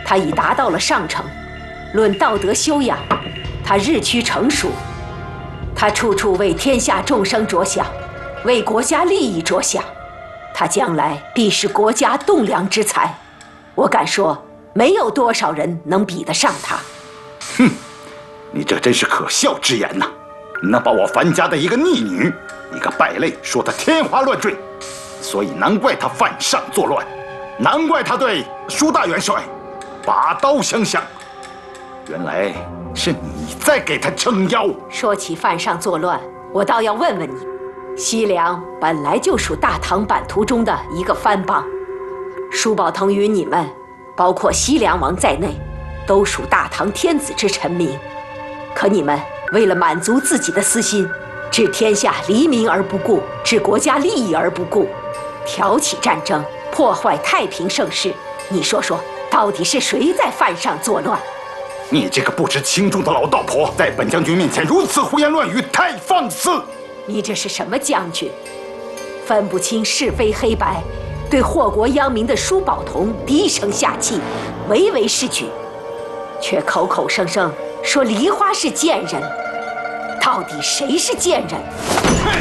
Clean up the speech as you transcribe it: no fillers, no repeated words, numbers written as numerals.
他已达到了上乘；论道德修养，他日趋成熟。他处处为天下众生着想，为国家利益着想。他将来必是国家栋梁之才。我敢说，没有多少人能比得上他。 哼，你这真是可笑之言呐！你能把我樊家的一个逆女、一个败类说得天花乱坠，所以难怪他犯上作乱，难怪他对舒大元帅拔刀相向。原来是你在给他撑腰。 说起犯上作乱，我倒要问问你，西凉本来就属大唐版图中的一个藩邦，舒宝腾与你们，包括西凉王在内，都属大唐天子之臣民。可你们为了满足自己的私心，置天下黎民而不顾，置国家利益而不顾，挑起战争，破坏太平盛世。你说说，到底是谁在犯上作乱？ 你这个不知轻重的老道婆，在本将军面前如此胡言乱语，太放肆！ 你这是什么将军？分不清是非黑白，对祸国殃民的舒宝同低声下气，唯唯是举，却口口声声说梨花是贱人。到底谁是贱人？